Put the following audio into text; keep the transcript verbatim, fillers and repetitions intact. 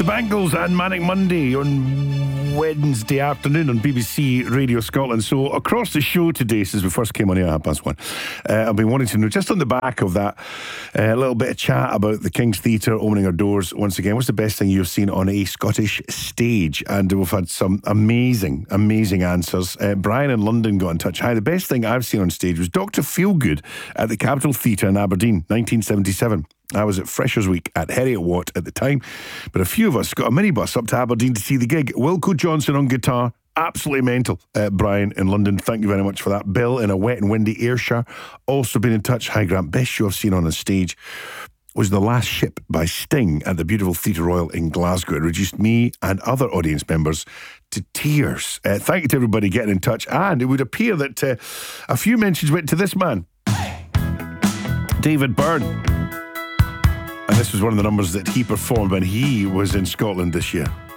The Bangles and Manic Monday on Wednesday afternoon on B B C Radio Scotland. So across the show today, since we first came on here at half past one, uh, I've been wanting to know, just on the back of that, a uh, little bit of chat about the King's Theatre opening our doors once again. What's the best thing you've seen on a Scottish stage? And we've had some amazing, amazing answers. Uh, Brian in London got in touch. Hi, the best thing I've seen on stage was Doctor Feelgood at the Capitol Theatre in Aberdeen, nineteen seventy-seven. I was at Freshers' Week at Heriot Watt at the time, but a few of us got a minibus up to Aberdeen to see the gig. Wilco Johnson on guitar, absolutely mental. Uh, Brian in London, thank you very much for that. Bill in a wet and windy Ayrshire, also been in touch. Hi Grant, best show I've seen on a stage was The Last Ship by Sting at the beautiful Theatre Royal in Glasgow. It reduced me and other audience members to tears. Uh, thank you to everybody getting in touch, and it would appear that uh, a few mentions went to this man, David Byrne. And this was one of the numbers that he performed when he was in Scotland this year.